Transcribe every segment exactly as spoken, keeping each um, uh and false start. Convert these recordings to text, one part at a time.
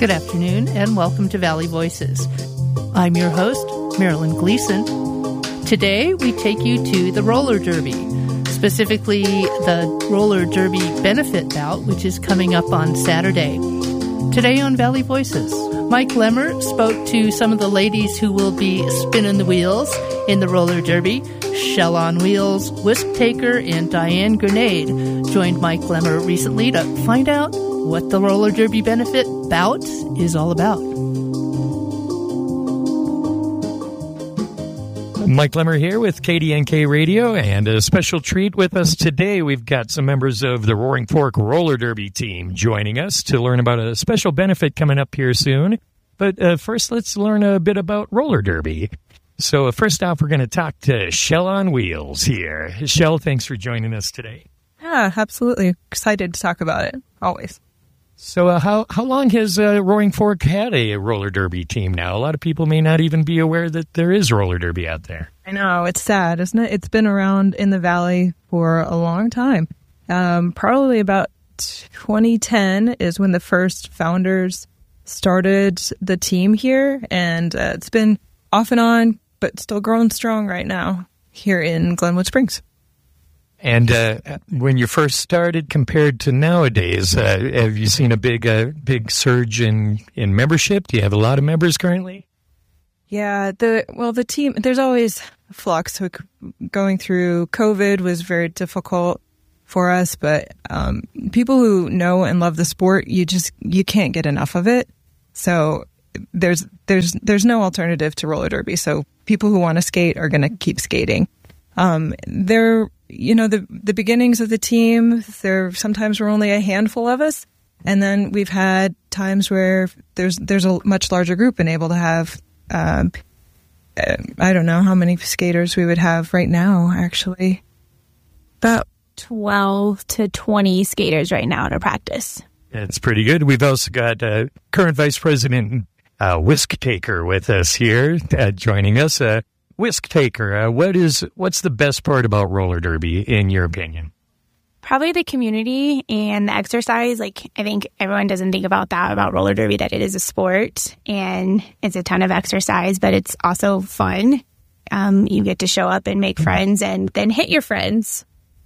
Good afternoon, and welcome to Valley Voices. I'm your host, Marilyn Gleason. Today, we take you to the roller derby, specifically the roller derby benefit bout, which is coming up on Saturday. Today on Valley Voices, Mike Lemmer spoke to some of the ladies who will be spinning the wheels in the roller derby. Shell on Wheels, Whisk Taker, and Diane Grenade joined Mike Lemmer recently to find out what the roller derby benefit bout is all about. Mike Lemmer here with K D N K Radio, and a special treat with us today. We've got some members of the Roaring Fork Roller Derby team joining us to learn about a special benefit coming up here soon. But uh, first, let's learn a bit about roller derby. So uh, first off, we're going to talk to Shell on Wheels here. Shell, thanks for joining us today. Yeah, absolutely. Excited to talk about it, always. So uh, how how long has uh, Roaring Fork had a roller derby team now? A lot of people may not even be aware that there is roller derby out there. I know, it's sad, isn't it? It's been around in the Valley for a long time. Um, probably about twenty ten is when the first founders started the team here, and uh, it's been off and on, but still growing strong right now here in Glenwood Springs. And uh, when you first started compared to nowadays, uh, have you seen a big uh, big surge in, in membership? Do you have a lot of members currently? Yeah, the well, the team, there's always a flux. So going through COVID was very difficult for us, but um, people who know and love the sport, you just you can't get enough of it. So there's there's there's no alternative to roller derby. So people who want to skate are going to keep skating. Um, they're You know, the the beginnings of the team, there sometimes were only a handful of us. And then we've had times where there's there's a much larger group and able to have, uh, I don't know how many skaters we would have right now, actually. About twelve to twenty skaters right now to practice. That's pretty good. We've also got uh, current Vice President uh, Whisk Taker with us here, uh, joining us. Uh, Whisk Taker, uh, what is what's the best part about roller derby in your opinion? Probably the community and the exercise. Like, I think everyone doesn't think about that about roller derby, that it is a sport and it's a ton of exercise, but it's also fun. Um, you get to show up and make friends and then hit your friends.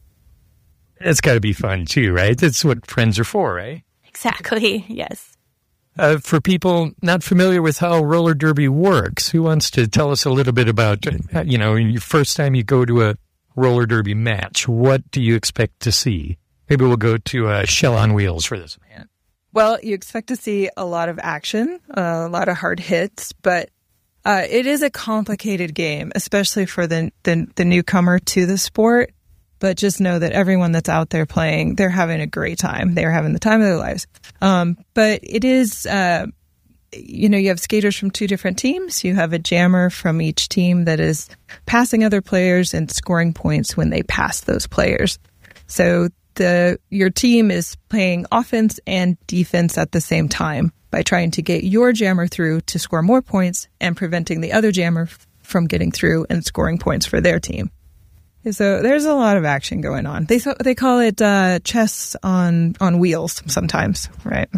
It's got to be fun too, right? That's what friends are for, right? Exactly. Yes. Uh, for people not familiar with how roller derby works, who wants to tell us a little bit about, uh, you know, your first time you go to a roller derby match, what do you expect to see? Maybe we'll go to uh, Shell on Wheels for this. Well, you expect to see a lot of action, uh, a lot of hard hits, but uh, it is a complicated game, especially for the, the the newcomer to the sport. But just know that everyone that's out there playing, they're having a great time. They're having the time of their lives. Um, but it is, uh, you know, you have skaters from two different teams. You have a jammer from each team that is passing other players and scoring points when they pass those players. So the your team is playing offense and defense at the same time by trying to get your jammer through to score more points and preventing the other jammer from getting through and scoring points for their team. So there's a lot of action going on. They they call it uh, chess on on wheels sometimes, right?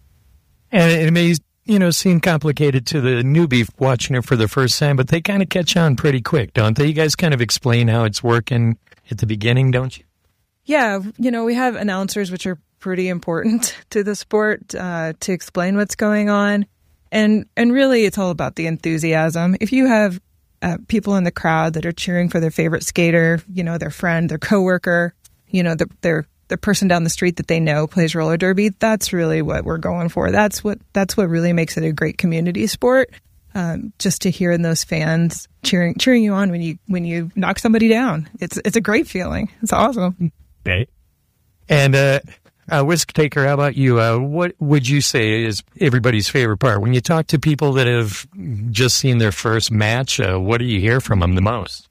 And it may, you know, seem complicated to the newbie watching it for the first time, but they kind of catch on pretty quick, don't they? You guys kind of explain how it's working at the beginning, don't you? Yeah, you know, we have announcers, which are pretty important to the sport, uh, to explain what's going on. And and really, it's all about the enthusiasm. If you have Uh, people in the crowd that are cheering for their favorite skater, you know, their friend, their coworker, you know, the, their the person down the street that they know plays roller derby. That's really what we're going for. That's what that's what really makes it a great community sport. Um, just to hear those fans cheering cheering you on when you when you knock somebody down. It's it's a great feeling. It's awesome. Okay. And uh, uh, Whisk Taker, how about you? Uh, what would you say is everybody's favorite part? When you talk to people that have just seen their first match, uh, what do you hear from them the most?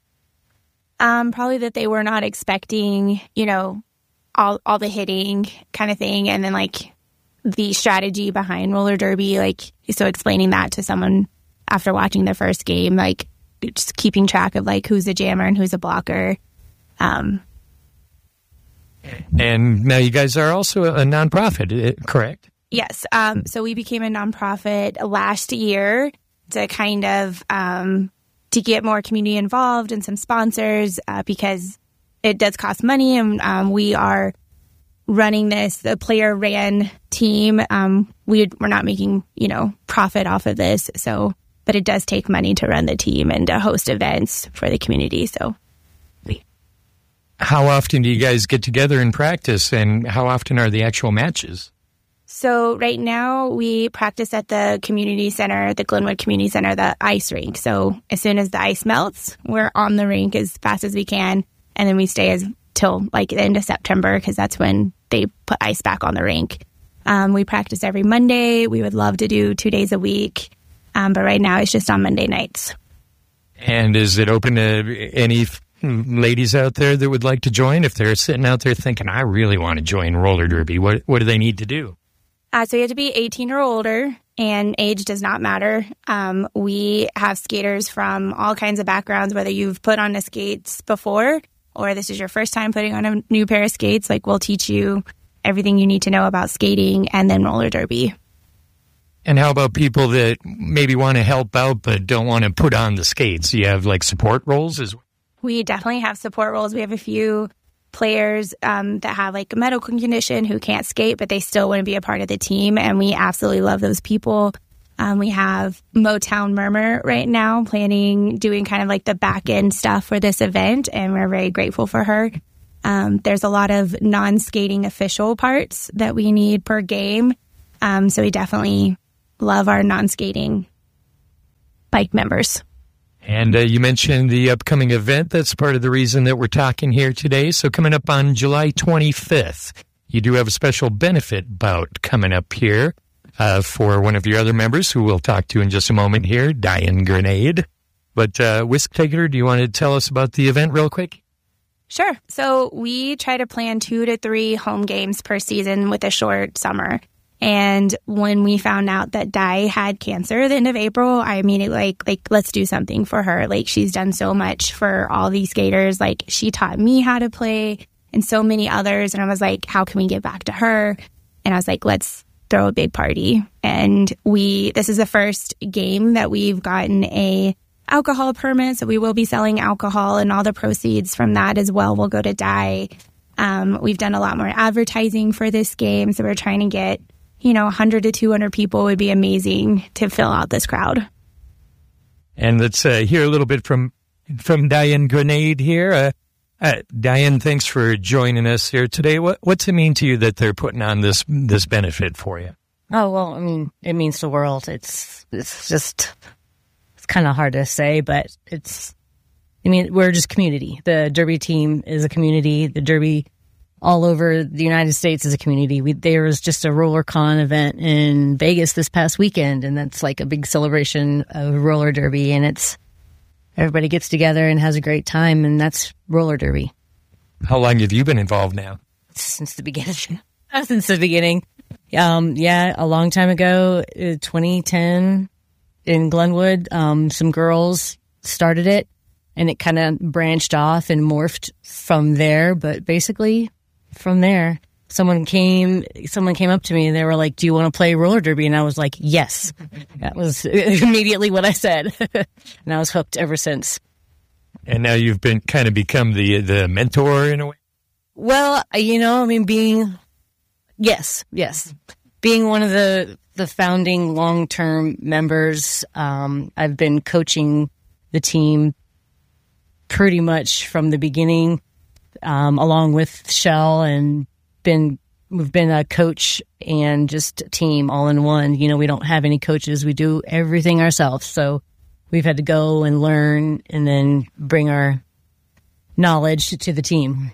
Um, probably that they were not expecting, you know, all all the hitting kind of thing, and then like the strategy behind roller derby. Like, so explaining that to someone after watching the first game, like just keeping track of like who's a jammer and who's a blocker. Um, And now you guys are also a nonprofit, correct? Yes. Um, so we became a nonprofit last year to kind of um, to get more community involved and some sponsors uh, because it does cost money, and um, we are running this the player ran team. Um, we we're not making you know profit off of this, so but it does take money to run the team and to host events for the community. So. How often do you guys get together and practice, and how often are the actual matches? So right now we practice at the community center, the Glenwood Community Center, the ice rink. So as soon as the ice melts, we're on the rink as fast as we can, and then we stay as till like the end of September because that's when they put ice back on the rink. Um, we practice every Monday. We would love to do two days a week, um, but right now it's just on Monday nights. And is it open to any ladies out there that would like to join? If they're sitting out there thinking, I really want to join roller derby, what what do they need to do? Uh, so you have to be eighteen or older, and age does not matter. Um, we have skaters from all kinds of backgrounds, whether you've put on the skates before or this is your first time putting on a new pair of skates. Like, we'll teach you everything you need to know about skating and then roller derby. And how about people that maybe want to help out but don't want to put on the skates? Do you have like support roles as well? We definitely have support roles. We have a few players um, that have like a medical condition who can't skate, but they still want to be a part of the team. And we absolutely love those people. Um, we have Motown Murmur right now planning, doing kind of like the back end stuff for this event. And we're very grateful for her. Um, there's a lot of non-skating official parts that we need per game. Um, so we definitely love our non-skating bike members. And uh, you mentioned the upcoming event. That's part of the reason that we're talking here today. So coming up on July twenty-fifth, you do have a special benefit bout coming up here uh, for one of your other members who we'll talk to in just a moment here, Diane Grenade. But uh, Whisk Taker, do you want to tell us about the event real quick? Sure. So we try to plan two to three home games per season with a short summer. And when we found out that Di had cancer at the end of April, I mean, like, like, let's do something for her. Like, she's done so much for all these skaters. Like, she taught me how to play and so many others. And I was like, how can we give back to her? And I was like, let's throw a big party. And we, this is the first game that we've gotten a alcohol permit. So we will be selling alcohol, and all the proceeds from that as well will go to Di. Um, we've done a lot more advertising for this game. So we're trying to get, you know, one hundred to two hundred people would be amazing to fill out this crowd. And let's uh, hear a little bit from from Diane Grenade here. Uh, uh, Diane, thanks for joining us here today. What, what's it mean to you that they're putting on this this benefit for you? Oh, well, I mean, it means the world. It's it's just, it's kind of hard to say, but it's, I mean, we're just community. The Derby team is a community. The Derby all over the United States is a community. We, there was just a RollerCon event in Vegas this past weekend, and that's like a big celebration of roller derby, and it's, everybody gets together and has a great time, and that's roller derby. How long have you been involved now? Since the beginning. Since the beginning. Um, yeah, a long time ago, uh, twenty ten in Glenwood, um, some girls started it, and it kind of branched off and morphed from there, but basically from there, someone came, someone came up to me and they were like, do you want to play roller derby? And I was like, yes. That was immediately what I said. And I was hooked ever since. And now you've been kind of become the, the mentor in a way? Well, you know, I mean, being, yes, yes. Being one of the, the founding long-term members, um, I've been coaching the team pretty much from the beginning. Um, along with Shell, and been we've been a coach and just a team all in one. You know, we don't have any coaches. We do everything ourselves. So we've had to go and learn and then bring our knowledge to the team.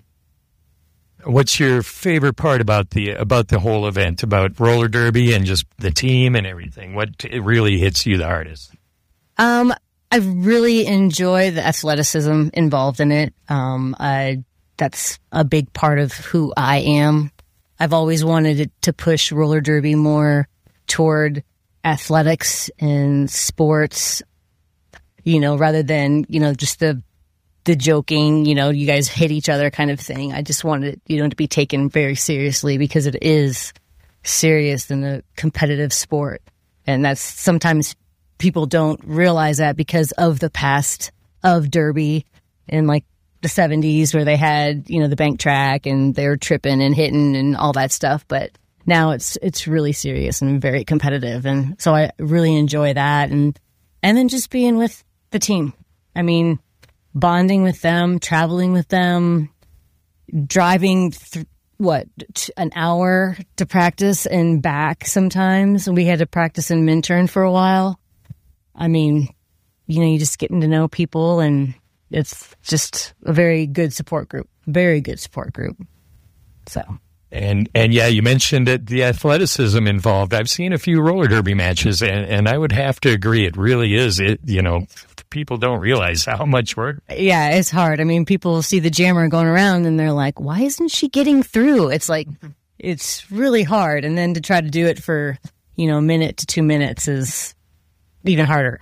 What's your favorite part about the about the whole event, about roller derby and just the team and everything? What really hits you the hardest? Um, I really enjoy the athleticism involved in it. Um, I That's a big part of who I am. I've always wanted it to push roller derby more toward athletics and sports, you know, rather than, you know, just the the joking, you know, you guys hit each other kind of thing. I just wanted it, you know, to be taken very seriously because it is serious and a competitive sport. And that's sometimes people don't realize that because of the past of Derby in like the seventies where they had, you know, the bank track and they were tripping and hitting and all that stuff. But now it's it's really serious and very competitive. And so I really enjoy that. And and then just being with the team. I mean, bonding with them, traveling with them, driving, th- what, t- an hour to practice and back sometimes. We had to practice in Minturn for a while. I mean, you know, you're just getting to know people, and it's just a very good support group. Very good support group. So. And, and yeah, you mentioned it, the athleticism involved. I've seen a few roller derby matches, and, and I would have to agree. It really is. It, you know, people don't realize how much work. Yeah, it's hard. I mean, people see the jammer going around, and they're like, why isn't she getting through? It's like, it's really hard. And then to try to do it for, you know, a minute to two minutes is even harder.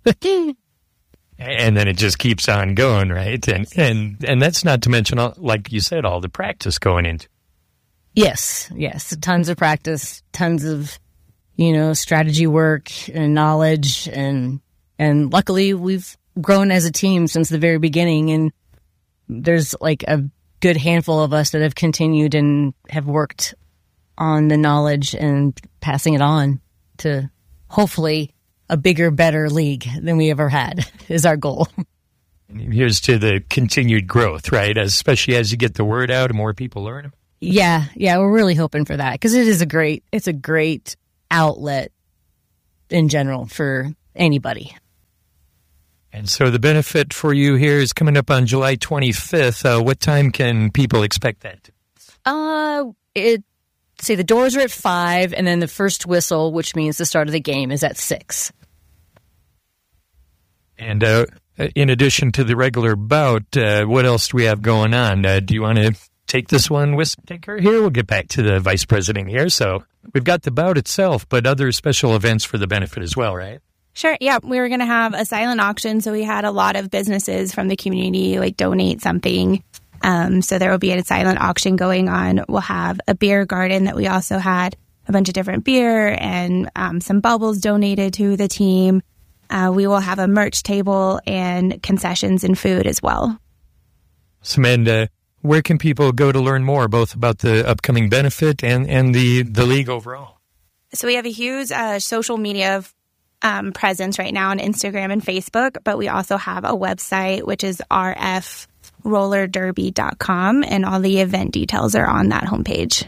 And then it just keeps on going, right? And and and that's not to mention, all, like you said, all the practice going into. Yes, yes, tons of practice, tons of, you know, strategy work and knowledge, and and luckily we've grown as a team since the very beginning, and there's like a good handful of us that have continued and have worked on the knowledge and passing it on to hopefully a bigger, better league than we ever had is our goal. Here's to the continued growth, right? Especially as you get the word out and more people learn. Yeah, yeah, we're really hoping for that because it is a great, it's a great outlet in general for anybody. And so the benefit for you here is coming up on July twenty-fifth. Uh, what time can people expect that? Uh, it say the doors are at five, and then the first whistle, which means the start of the game, is at six. And uh, in addition to the regular bout, uh, what else do we have going on? Uh, do you want to take this one, Whisk Taker? Here, we'll get back to the vice president here. So we've got the bout itself, but other special events for the benefit as well, right? Sure. Yeah, we were going to have a silent auction, so we had a lot of businesses from the community like donate something. Um, so there will be a silent auction going on. We'll have a beer garden that we also had a bunch of different beer and um, some bubbles donated to the team. Uh, we will have a merch table and concessions and food as well. Samantha, where can people go to learn more, both about the upcoming benefit and, and the, the league overall? So we have a huge uh, social media um, presence right now on Instagram and Facebook, but we also have a website, which is r f roller derby dot com, and all the event details are on that homepage.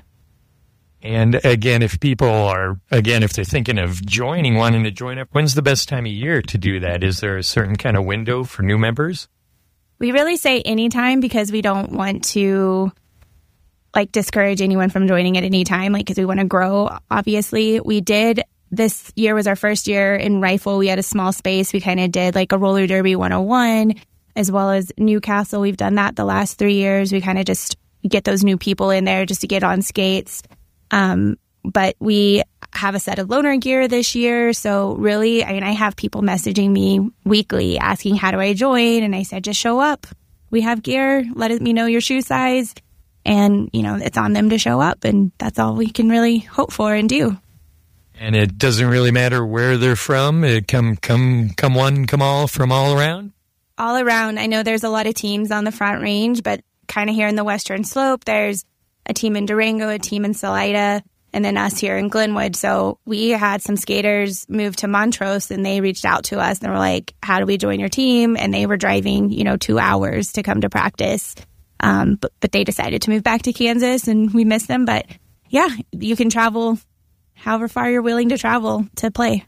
And again, if people are, again, if they're thinking of joining, wanting to join up, when's the best time of year to do that? Is there a certain kind of window for new members? We really say anytime because we don't want to like discourage anyone from joining at any time, like because we want to grow. Obviously, we did. This year was our first year in Rifle. We had a small space. We kind of did like a roller derby one oh one, as well as Newcastle. We've done that the last three years. We kind of just get those new people in there just to get on skates. Um, but we have a set of loaner gear this year. So really, I mean, I have people messaging me weekly asking, how do I join? And I said, just show up. We have gear. Let me know your shoe size. And, you know, it's on them to show up. And that's all we can really hope for and do. And it doesn't really matter where they're from. It come, come, come one, come all from all around? All around. I know there's a lot of teams on the Front Range, but kind of here in the Western Slope, there's a team in Durango, a team in Salida, and then us here in Glenwood. So we had some skaters move to Montrose, and they reached out to us and were like, how do we join your team? And they were driving, you know, two hours to come to practice. Um, but, but they decided to move back to Kansas, and we miss them. But yeah, you can travel however far you're willing to travel to play.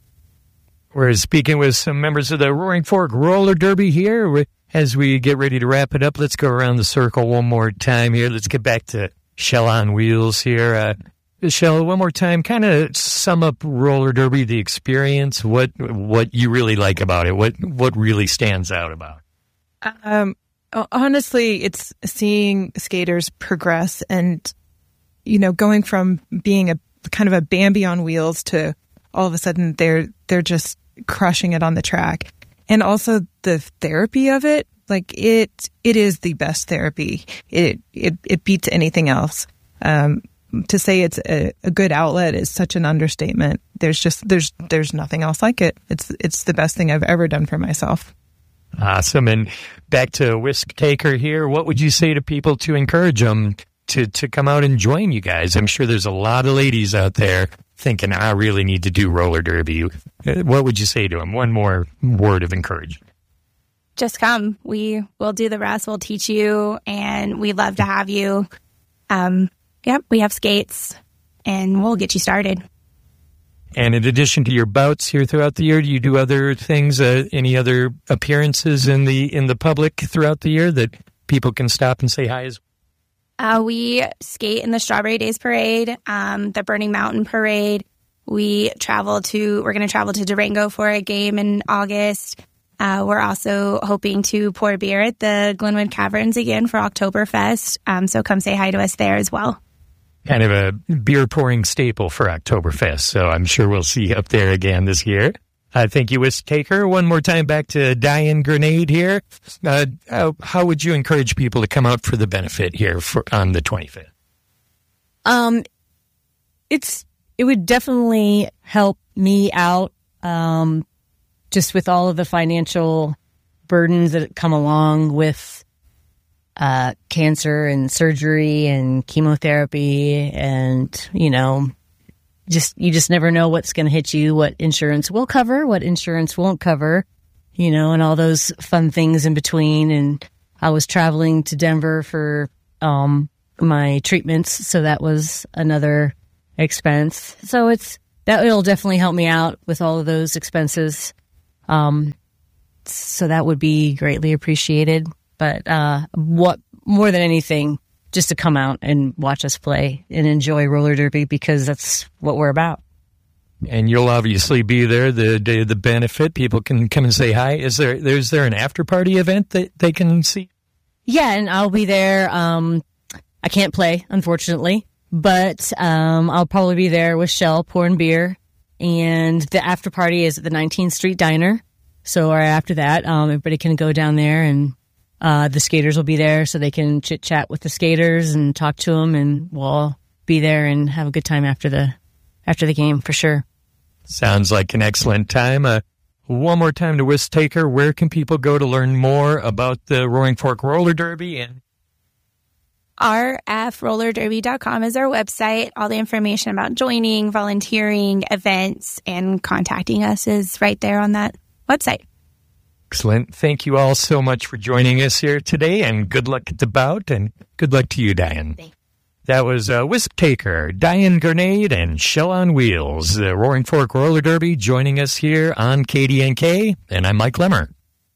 We're speaking with some members of the Roaring Fork Roller Derby here. As we get ready to wrap it up, let's go around the circle one more time here. Let's get back to Shell on Wheels here. Uh, Shell, one more time, kind of sum up Roller Derby, the experience, what what you really like about it, what what really stands out about it. Um, honestly, it's seeing skaters progress and, you know, going from being a kind of a Bambi on wheels to all of a sudden they're they're just crushing it on the track. And also the therapy of it, like it, it is the best therapy. It, it, it beats anything else. Um, to say it's a, a good outlet is such an understatement. There's just there's there's nothing else like it. It's it's the best thing I've ever done for myself. Awesome. And back to Whisk Taker here. What would you say to people to encourage them to to come out and join you guys? I'm sure there's a lot of ladies out there thinking, I really need to do roller derby. What would you say to them? One more word of encouragement. Just come. We will do the rest. We'll teach you, and we'd love to have you. Um, yep, we have skates, and we'll get you started. And in addition to your bouts here throughout the year, do you do other things, uh, any other appearances in the in the public throughout the year that people can stop and say hi as well? Uh, we skate in the Strawberry Days Parade, um, the Burning Mountain Parade. We travel to, we're going to travel to Durango for a game in August. Uh, we're also hoping to pour beer at the Glenwood Caverns again for Oktoberfest. Um, so come say hi to us there as well. Kind of a beer pouring staple for Oktoberfest. So I'm sure we'll see you up there again this year. Uh, thank you, Whisk Taker. One more time back to Diane Grenade here. Uh, how, how would you encourage people to come out for the benefit here for on the twenty-fifth? Um, it's it would definitely help me out. Um, just with all of the financial burdens that come along with uh, cancer and surgery and chemotherapy, and you know. Just you just never know what's going to hit you, what insurance will cover, what insurance won't cover, you know, and all those fun things in between. And I was traveling to Denver for um, my treatments, so that was another expense. So it's that will definitely help me out with all of those expenses. Um, so that would be greatly appreciated. But uh, what more than anything, just to come out and watch us play and enjoy roller derby, because that's what we're about. And you'll obviously be there the day of the benefit. People can come and say hi. Is there, is there an after party event that they can see? Yeah, and I'll be there. Um, I can't play, unfortunately, but um, I'll probably be there with Shell pouring beer. And the after party is at the nineteenth Street Diner. So right after that, um, everybody can go down there, and Uh, the skaters will be there so they can chit chat with the skaters and talk to them, and we'll all be there and have a good time after the after the game for sure. Sounds like an excellent time. Uh, one more time to Whisk Taker. Where can people go to learn more about the Roaring Fork Roller Derby? And R F roller derby dot com is our website. All the information about joining, volunteering, events, and contacting us is right there on that website. Excellent. Thank you all so much for joining us here today, and good luck at the bout, and good luck to you, Diane. Thanks. That was uh, Whisk Taker, Diane Grenade, and Shell on Wheels, the Roaring Fork Roller Derby, joining us here on K D N K, and I'm Mike Lemmer.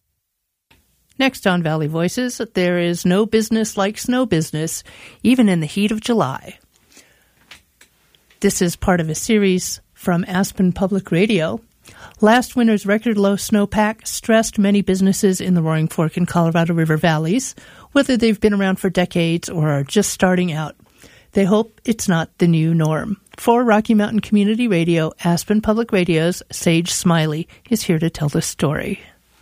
Next on Valley Voices, there is no business like snow business, even in the heat of July. This is part of a series from Aspen Public Radio. Last winter's record low snowpack stressed many businesses in the Roaring Fork and Colorado River valleys, whether they've been around for decades or are just starting out. They hope it's not the new norm. For Rocky Mountain Community Radio, Aspen Public Radio's Sage Smiley is here to tell the story.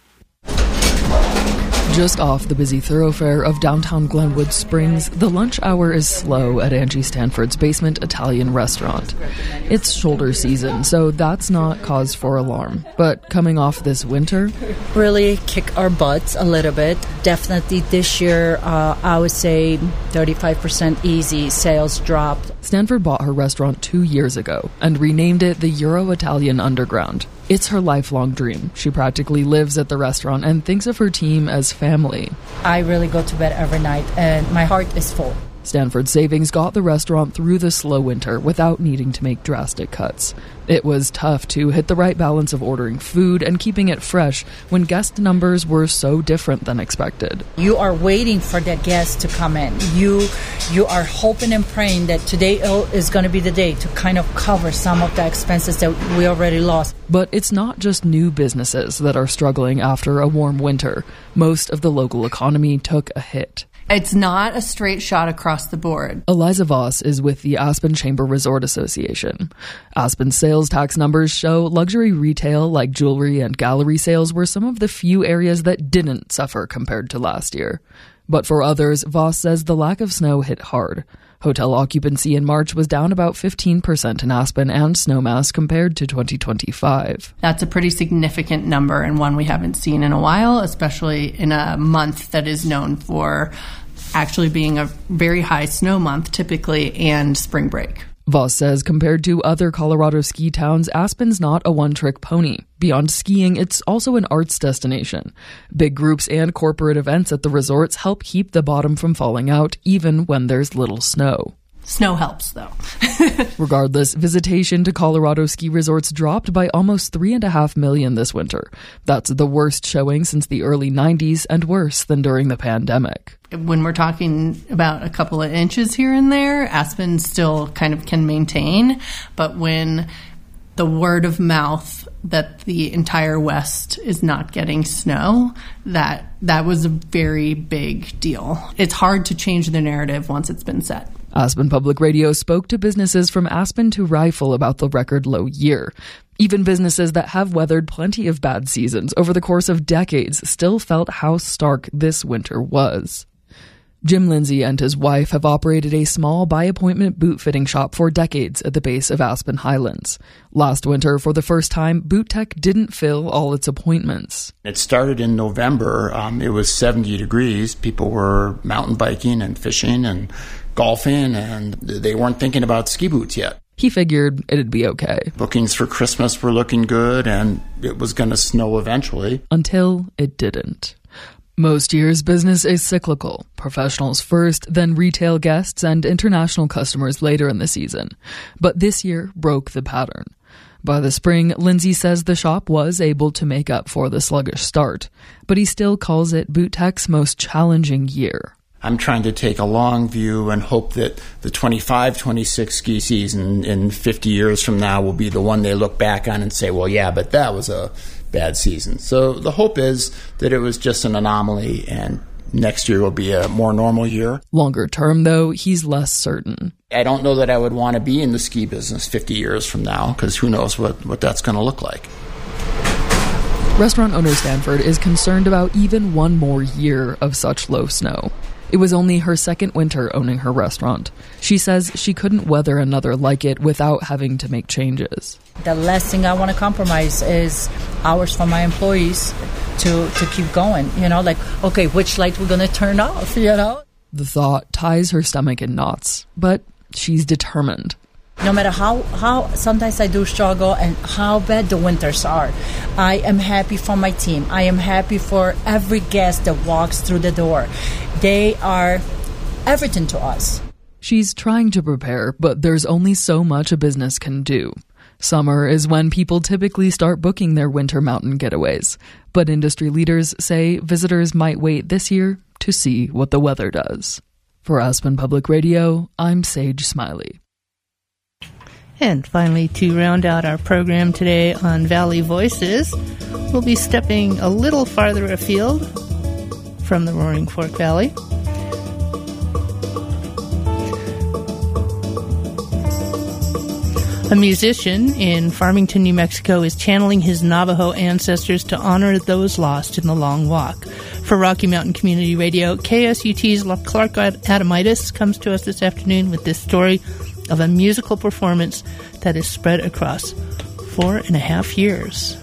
Just off the busy thoroughfare of downtown Glenwood Springs, the lunch hour is slow at Angie Stanford's Basement Italian restaurant. It's shoulder season, so that's not cause for alarm. But coming off this winter, really kick our butts a little bit. Definitely this year, uh, I would say thirty-five percent easy sales dropped. Stanford bought her restaurant two years ago and renamed it the Euro-Italian Underground. It's her lifelong dream. She practically lives at the restaurant and thinks of her team as family. I really go to bed every night and my heart is full. Stanford savings got the restaurant through the slow winter without needing to make drastic cuts. It was tough to hit the right balance of ordering food and keeping it fresh when guest numbers were so different than expected. You are waiting for that guest to come in. You you are hoping and praying that today is going to be the day to kind of cover some of the expenses that we already lost. But it's not just new businesses that are struggling after a warm winter. Most of the local economy took a hit. It's not a straight shot across the board. Eliza Voss is with the Aspen Chamber Resort Association. Aspen's sales tax numbers show luxury retail like jewelry and gallery sales were some of the few areas that didn't suffer compared to last year. But for others, Voss says the lack of snow hit hard. Hotel occupancy in March was down about fifteen percent in Aspen and Snowmass compared to twenty twenty-five. That's a pretty significant number and one we haven't seen in a while, especially in a month that is known for actually being a very high snow month typically and spring break. Voss says compared to other Colorado ski towns, Aspen's not a one-trick pony. Beyond skiing, it's also an arts destination. Big groups and corporate events at the resorts help keep the bottom from falling out, even when there's little snow. Snow helps, though. Regardless, visitation to Colorado ski resorts dropped by almost three and a half million this winter. That's the worst showing since the early nineties and worse than during the pandemic. When we're talking about a couple of inches here and there, Aspen still kind of can maintain. But when the word of mouth that the entire West is not getting snow, that that was a very big deal. It's hard to change the narrative once it's been set. Aspen Public Radio spoke to businesses from Aspen to Rifle about the record low year. Even businesses that have weathered plenty of bad seasons over the course of decades still felt how stark this winter was. Jim Lindsay and his wife have operated a small by-appointment boot fitting shop for decades at the base of Aspen Highlands. Last winter, for the first time, Boot Tech didn't fill all its appointments. It started in November. Um, it was seventy degrees. People were mountain biking and fishing and golfing, and they weren't thinking about ski boots yet. He figured it'd be okay. Bookings for Christmas were looking good, and it was going to snow eventually. Until it didn't. Most years, business is cyclical. Professionals first, then retail guests and international customers later in the season. But this year broke the pattern. By the spring, Lindsay says the shop was able to make up for the sluggish start, but he still calls it Boot Tech's most challenging year. I'm trying to take a long view and hope that the twenty-five twenty-six ski season in fifty years from now will be the one they look back on and say, well, yeah, but that was a bad season. So the hope is that it was just an anomaly and next year will be a more normal year. Longer term, though, he's less certain. I don't know that I would want to be in the ski business fifty years from now, because who knows what, what that's going to look like. Restaurant owner Stanford is concerned about even one more year of such low snow. It was only her second winter owning her restaurant. She says she couldn't weather another like it without having to make changes. The last thing I want to compromise is hours for my employees to, to keep going. You know, like, okay, which light we're going to turn off, you know? The thought ties her stomach in knots, but she's determined. No matter how, how sometimes I do struggle and how bad the winters are, I am happy for my team. I am happy for every guest that walks through the door. They are everything to us. She's trying to prepare, but there's only so much a business can do. Summer is when people typically start booking their winter mountain getaways, but industry leaders say visitors might wait this year to see what the weather does. For Aspen Public Radio, I'm Sage Smiley. And finally, to round out our program today on Valley Voices, we'll be stepping a little farther afield from the Roaring Fork Valley. A musician in Farmington, New Mexico is channeling his Navajo ancestors to honor those lost in the Long Walk. For Rocky Mountain Community Radio, K S U T's Clark Adamitis comes to us this afternoon with this story of a musical performance that is spread across four and a half years.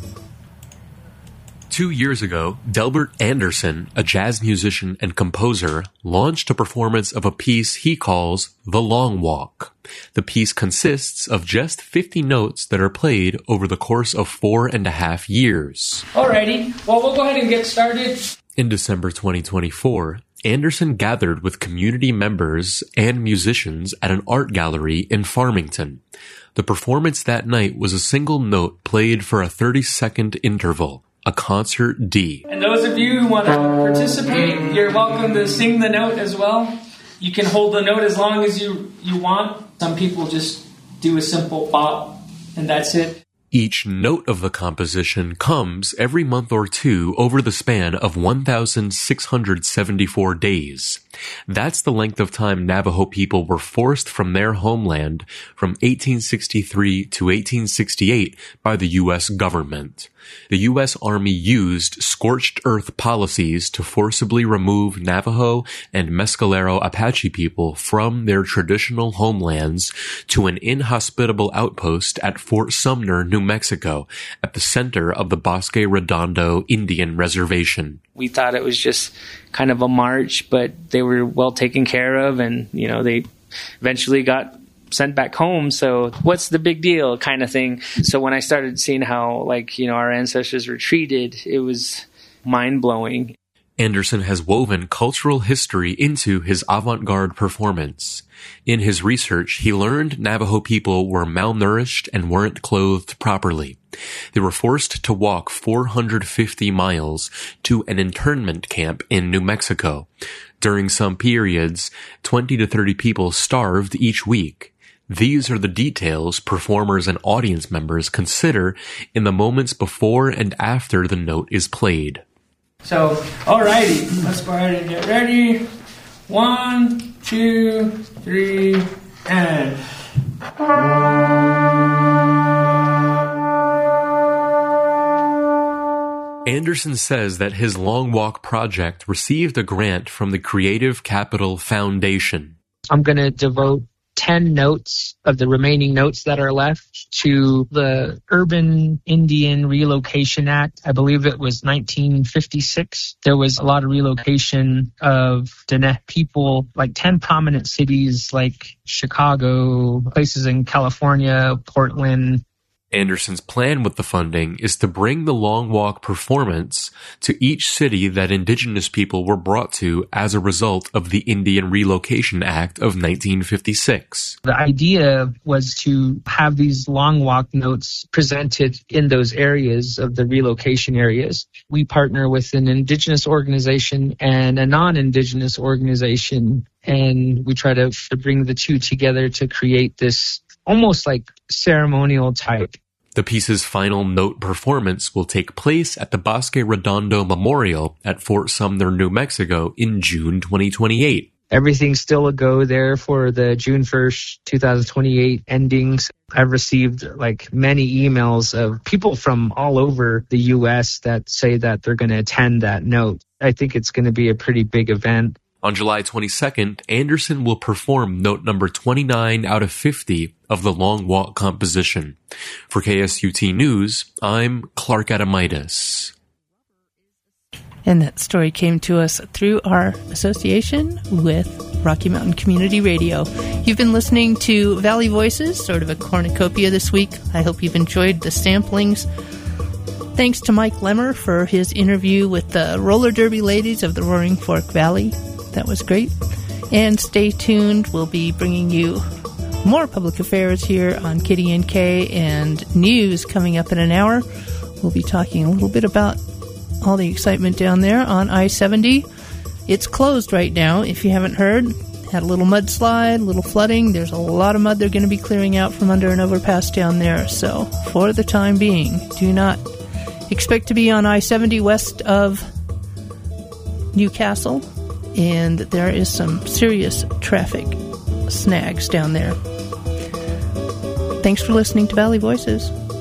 Two years ago, Delbert Anderson, a jazz musician and composer, launched a performance of a piece he calls The Long Walk. The piece consists of just fifty notes that are played over the course of four and a half years. Alrighty, well, we'll go ahead and get started. In December twenty twenty-four, Anderson gathered with community members and musicians at an art gallery in Farmington. The performance that night was a single note played for a thirty-second interval, a concert D. And those of you who want to participate, you're welcome to sing the note as well. You can hold the note as long as you, you want. Some people just do a simple bop, and that's it. Each note of the composition comes every month or two over the span of one thousand six hundred seventy-four days. That's the length of time Navajo people were forced from their homeland from eighteen sixty-three to eighteen sixty-eight by the U S government. The U S Army used scorched earth policies to forcibly remove Navajo and Mescalero Apache people from their traditional homelands to an inhospitable outpost at Fort Sumner, New Mexico, at the center of the Bosque Redondo Indian Reservation. We thought it was just kind of a march, but they were well taken care of, and, you know, they eventually got sent back home, so what's the big deal kind of thing. So when I started seeing how, like, you know, our ancestors were treated, it was mind-blowing. Anderson has woven cultural history into his avant-garde performance. In his research, he learned Navajo people were malnourished and weren't clothed properly. They were forced to walk four hundred fifty miles to an internment camp in New Mexico. During some periods, twenty to thirty people starved each week. These are the details performers and audience members consider in the moments before and after the note is played. So, alrighty, let's go ahead and get ready. One, two, three, and... Anderson says that his Long Walk project received a grant from the Creative Capital Foundation. I'm going to devote ten notes of the remaining notes that are left to the Urban Indian Relocation Act. I believe it was nineteen fifty-six. There was a lot of relocation of Diné people, like ten prominent cities like Chicago, places in California, Portland. Anderson's plan with the funding is to bring the Long Walk performance to each city that Indigenous people were brought to as a result of the Indian Relocation Act of nineteen fifty-six. The idea was to have these Long Walk notes presented in those areas of the relocation areas. We partner with an Indigenous organization and a non-Indigenous organization, and we try to, to bring the two together to create this almost like ceremonial type. The piece's final note performance will take place at the Bosque Redondo Memorial at Fort Sumner, New Mexico in June twenty twenty-eight. Everything's still a go there for the June first, twenty twenty-eight endings. I've received like many emails of people from all over the U S that say that they're going to attend that note. I think it's going to be a pretty big event. On July twenty-second, Anderson will perform note number twenty-nine out of fifty of the Long Walk composition. For K S U T News, I'm Clark Adamitis. And that story came to us through our association with Rocky Mountain Community Radio. You've been listening to Valley Voices, sort of a cornucopia this week. I hope you've enjoyed the samplings. Thanks to Mike Lemmer for his interview with the roller derby ladies of the Roaring Fork Valley. That was great. And stay tuned. We'll be bringing you more public affairs here on K D N K and news coming up in an hour. We'll be talking a little bit about all the excitement down there on I seventy. It's closed right now, if you haven't heard. Had a little mudslide, a little flooding. There's a lot of mud they're going to be clearing out from under an overpass down there. So for the time being, do not expect to be on I seventy west of Newcastle. And there is some serious traffic snags down there. Thanks for listening to Valley Voices.